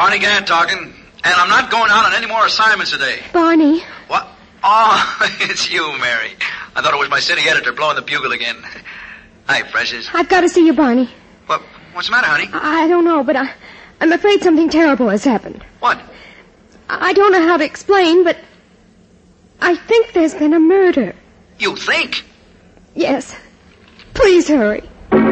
Barney Gant talking. And I'm not going out on any more assignments today. Barney. What? Oh, it's you, Mary. I thought it was my city editor blowing the bugle again. Hi, Precious. I've got to see you, Barney. What's the matter, honey? I don't know, but I'm afraid something terrible has happened. What? I don't know how to explain, but I think there's been a murder. You think? Yes. Please hurry.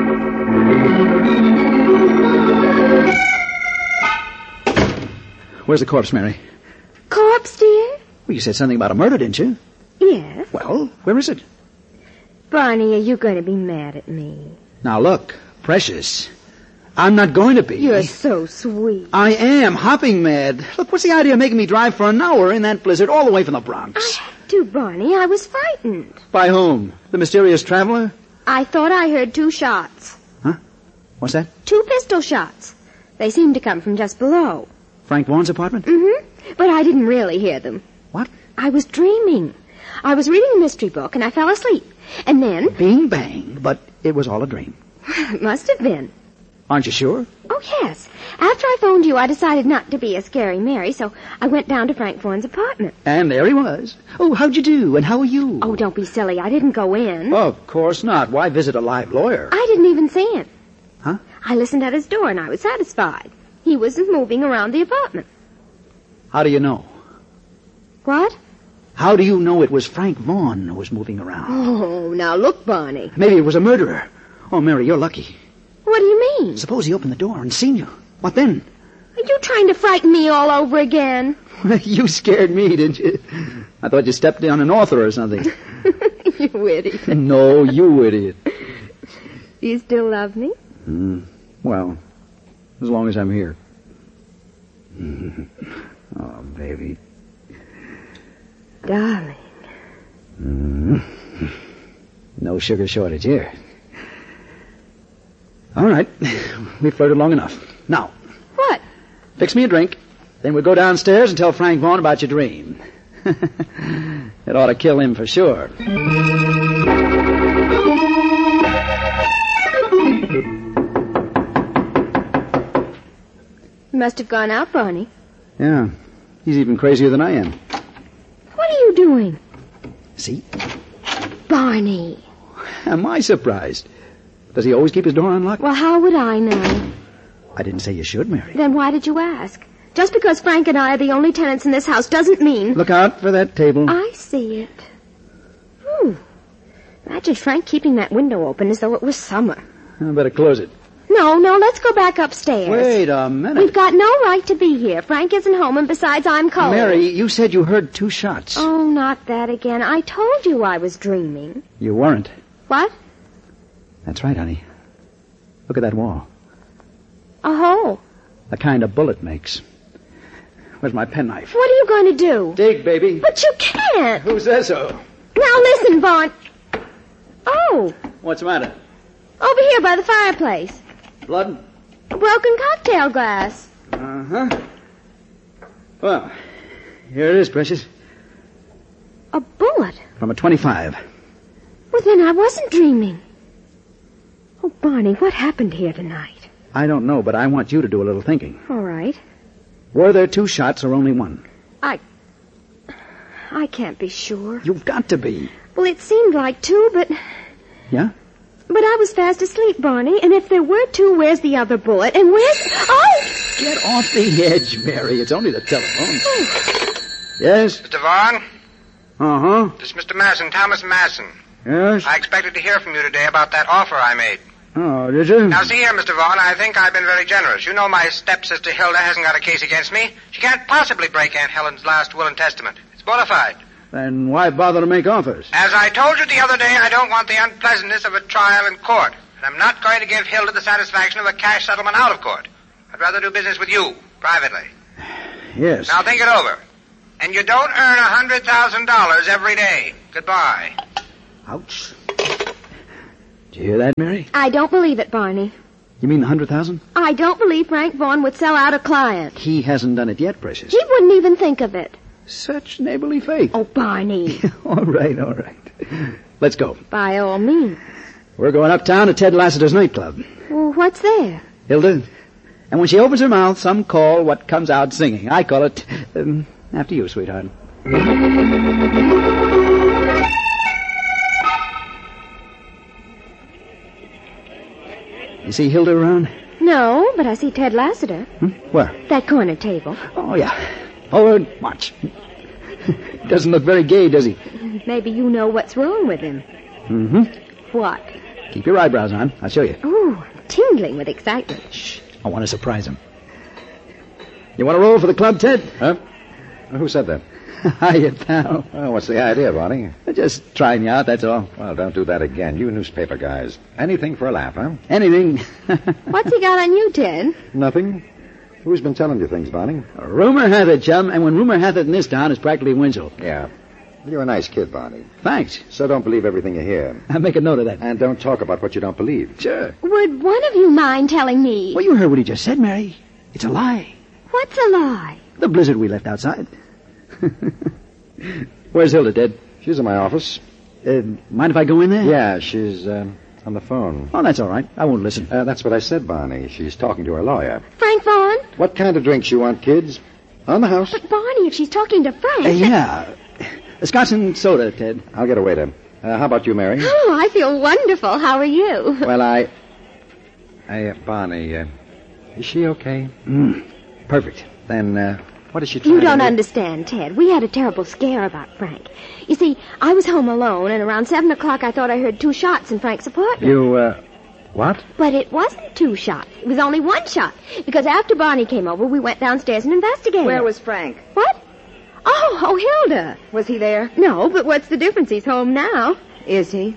Where's the corpse, Mary? Corpse, dear? Well, you said something about a murder, didn't you? Yes. Well, where is it? Barney, are you going to be mad at me? Now, look, Precious. I'm not going to be. You're so sweet. I am hopping mad. Look, what's the idea of making me drive for an hour in that blizzard all the way from the Bronx? I had to, Barney. I was frightened. By whom? The mysterious traveler? I thought I heard 2 shots. Huh? What's that? 2 pistol shots. They seemed to come from just below. Frank Vaughan's apartment? Mm-hmm. But I didn't really hear them. What? I was dreaming. I was reading a mystery book and I fell asleep. And then... Bing bang. But it was all a dream. It must have been. Aren't you sure? Oh, yes. After I phoned you, I decided not to be a scary Mary, so I went down to Frank Vaughan's apartment. And there he was. Oh, how'd you do? And how are you? Oh, don't be silly. I didn't go in. Oh, of course not. Why visit a live lawyer? I didn't even see him. Huh? I listened at his door and I was satisfied. He wasn't moving around the apartment. How do you know? What? How do you know it was Frank Vaughan who was moving around? Oh, now look, Barney. Maybe it was a murderer. Oh, Mary, you're lucky. What do you mean? Suppose he opened the door and seen you. What then? Are you trying to frighten me all over again? You scared me, didn't you? I thought you stepped on an author or something. You idiot. No, you idiot. Do you still love me? Well, as long as I'm here. Oh, baby. Darling. No sugar shortage here. All right. We flirted long enough. Now. What? Fix me a drink. Then we'll go downstairs and tell Frank Vaughan about your dream. It ought to kill him for sure. You must have gone out, Barney. Yeah. He's even crazier than I am. What are you doing? See? Barney. Am I surprised? Does he always keep his door unlocked? Well, how would I know? I didn't say you should, Mary. Then why did you ask? Just because Frank and I are the only tenants in this house doesn't mean... Look out for that table. I see it. Imagine Frank keeping that window open as though it was summer. I better close it. No, let's go back upstairs. Wait a minute. We've got no right to be here. Frank isn't home, and besides, I'm cold. Mary, you said you heard 2 shots. Oh, not that again. I told you I was dreaming. You weren't. What? That's right, honey. Look at that wall. A hole. The kind a bullet makes. Where's my penknife? What are you going to do? Dig, baby. But you can't. Who says so? Now listen, Vaughn. Oh, What's the matter? over here by the fireplace. Blood? A broken cocktail glass. Uh-huh. Well, here it is, Precious. A bullet. From a .25. Well, then I wasn't dreaming. Oh, Barney, what happened here tonight? I don't know, but I want you to do a little thinking. All right. Were there 2 shots or only 1? I can't be sure. You've got to be. Well, it seemed like 2, but... Yeah? But I was fast asleep, Barney, and if there were 2, where's the other bullet? And where's... Oh! Get off the edge, Mary. It's only the telephone. Yes? Mr. Vaughn? Uh-huh. This is Mr. Masson, Thomas Masson. Yes? I expected to hear from you today about that offer I made. Oh, did you? Now, see here, Mr. Vaughn, I think I've been very generous. You know my stepsister Hilda hasn't got a case against me. She can't possibly break Aunt Helen's last will and testament. It's bona fide. Then why bother to make offers? As I told you the other day, I don't want the unpleasantness of a trial in court. And I'm not going to give Hilda the satisfaction of a cash settlement out of court. I'd rather do business with you, privately. Yes. Now, think it over. And you don't earn $100,000 every day. Goodbye. Ouch. Did you hear that, Mary? I don't believe it, Barney. You mean the 100,000? I don't believe Frank Vaughan would sell out a client. He hasn't done it yet, Precious. He wouldn't even think of it. Such neighborly faith. Oh, Barney. All right. Let's go. By all means. We're going uptown to Ted Lassiter's nightclub. Well, what's there? Hilda, And when she opens her mouth, some call what comes out singing. I call it, after you, sweetheart. You see Hilda around? No, but I see Ted Lassiter. Where? That corner table. Oh, yeah. Oh, watch. Doesn't look very gay, does he? Maybe you know what's wrong with him. Mm-hmm. What? Keep your eyebrows on. I'll show you. Ooh, I'm tingling with excitement. Shh. I want to surprise him. You want to roll for the club, Ted? Huh? Who said that? Hiya, pal. Oh, what's the idea, Bonnie? Just trying you out, that's all. Well, don't do that again. You newspaper guys. Anything for a laugh, huh? Anything. What's he got on you, Ted? Nothing. Who's been telling you things, Bonnie? Rumor hath it, chum, and when rumor hath it in this town, it's practically Winslow. Yeah. You're a nice kid, Bonnie. Thanks. So don't believe everything you hear. I'll make a note of that. And don't talk about what you don't believe. Sure. Would one of you mind telling me? Well, you heard what he just said, Mary. It's a lie. What's a lie? The blizzard we left outside. Where's Hilda, Ted? She's in my office. Mind if I go in there? Yeah, she's on the phone. Oh, that's all right. I won't listen. That's what I said, Bonnie. She's talking to her lawyer. Frank Vaughn? What kind of drinks you want, kids? On the house. But, Barney, if she's talking to Frank... Yeah. A scotch and soda, Ted. I'll get a waiter. How about you, Mary? Oh, I feel wonderful. How are you? Well, Bonnie, is she okay? Perfect. Then, what is she trying You to don't do? understand, Ted. We had a terrible scare about Frank. You see, I was home alone, and around 7 o'clock I thought I heard 2 shots in Frank's apartment. You, what? But it wasn't 2 shots. It was only 1 shot. Because after Barney came over, we went downstairs and investigated. Where was Frank? What? Oh, Hilda. Was he there? No, but what's the difference? He's home now. Is he?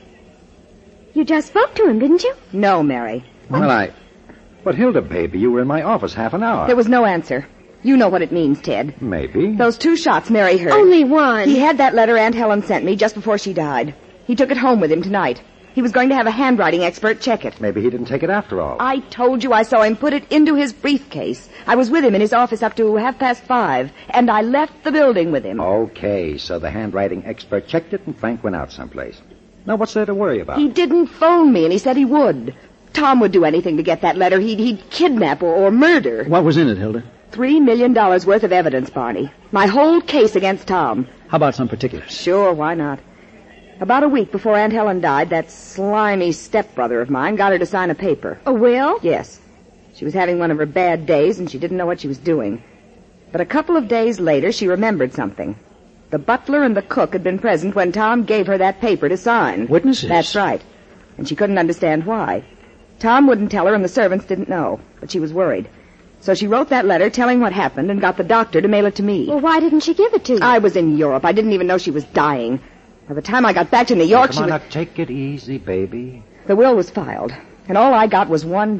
You just spoke to him, didn't you? No, Mary. Well, But Hilda, baby, you were in my office half an hour. There was no answer. You know what it means, Ted. Maybe. Those 2 shots Mary heard. Only 1. He had that letter Aunt Helen sent me just before she died. He took it home with him tonight. He was going to have a handwriting expert check it. Maybe he didn't take it after all. I told you I saw him put it into his briefcase. I was with him in his office up to 5:30, and I left the building with him. Okay, so the handwriting expert checked it and Frank went out someplace. Now, what's there to worry about? He didn't phone me, and he said he would. Tom would do anything to get that letter. He'd kidnap or murder. What was in it, Hilda? $3 million worth of evidence, Barney. My whole case against Tom. How about some particulars? Sure, why not? About a week before Aunt Helen died, that slimy stepbrother of mine got her to sign a paper. A will? Yes. She was having one of her bad days, and she didn't know what she was doing. But a couple of days later, she remembered something. The butler and the cook had been present when Tom gave her that paper to sign. Witnesses? That's right. And she couldn't understand why. Tom wouldn't tell her, and the servants didn't know. But she was worried. So she wrote that letter telling what happened and got the doctor to mail it to me. Well, why didn't she give it to you? I was in Europe. I didn't even know she was dying. By the time I got back to New York, Come on, now, take it easy, baby. The will was filed, and all I got was $1.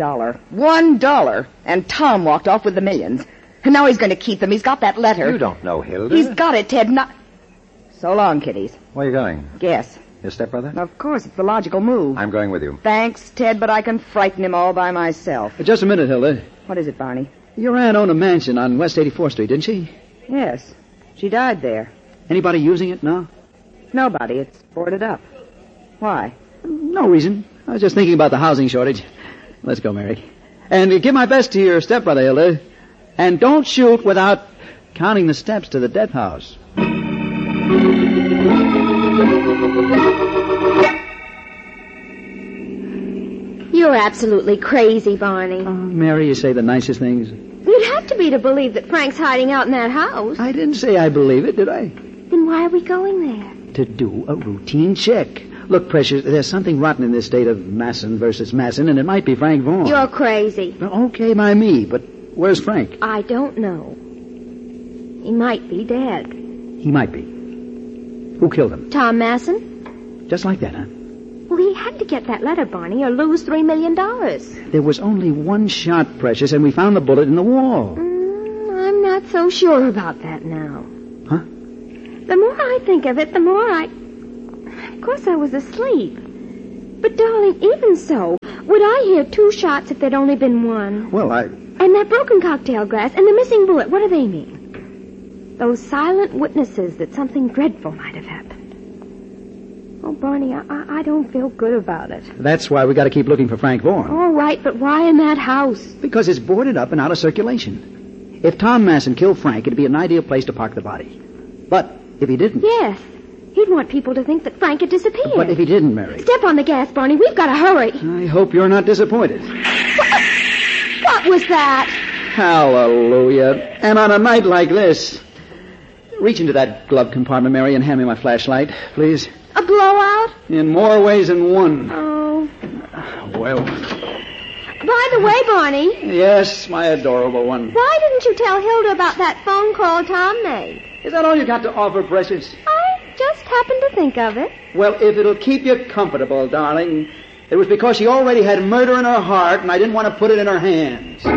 $1! And Tom walked off with the millions. And now he's going to keep them. He's got that letter. You don't know Hilda. He's got it, Ted. Not... So long, kiddies. Where are you going? Guess. Your stepbrother? Of course, it's the logical move. I'm going with you. Thanks, Ted, but I can frighten him all by myself. Just a minute, Hilda. What is it, Barney? Your aunt owned a mansion on West 84th Street, didn't she? Yes. She died there. Anybody using it now? Nobody. It's boarded up. Why? No reason. I was just thinking about the housing shortage. Let's go, Mary. And give my best to your stepbrother, Hilda. And don't shoot without counting the steps to the death house. You're absolutely crazy, Barney. Oh, Mary, you say the nicest things. You'd have to be to believe that Frank's hiding out in that house. I didn't say I believe it, did I? Then why are we going there? To do a routine check. Look, Precious, there's something rotten in this state of Masson versus Masson, and it might be Frank Vaughn. You're crazy. Okay by me, but where's Frank? I don't know. He might be dead. He might be. Who killed him? Tom Masson? Just like that, huh? Well, he had to get that letter, Barney, or lose $3 million. There was only 1 shot, Precious, and we found the bullet in the wall. I'm not so sure about that now. Huh? The more I think of it, the more I... Of course, I was asleep. But, darling, even so, would I hear 2 shots if there'd only been 1? Well, And that broken cocktail glass and the missing bullet, what do they mean? Those silent witnesses that something dreadful might have happened. Oh, Barney, I don't feel good about it. That's why we got to keep looking for Frank Vaughan. All right, but why in that house? Because it's boarded up and out of circulation. If Tom Masson killed Frank, it'd be an ideal place to park the body. But if he didn't... Yes. He'd want people to think that Frank had disappeared. But if he didn't, Mary... Step on the gas, Barney. We've got to hurry. I hope you're not disappointed. What was that? Hallelujah. And on a night like this... Reach into that glove compartment, Mary, and hand me my flashlight, please. A blowout? In more ways than one. Oh. Well... By the way, Barney. Yes, my adorable one. Why didn't you tell Hilda about that phone call Tom made? Is that all you got to offer, precious? I just happened to think of it. Well, if it'll keep you comfortable, darling, it was because she already had murder in her heart, and I didn't want to put it in her hands.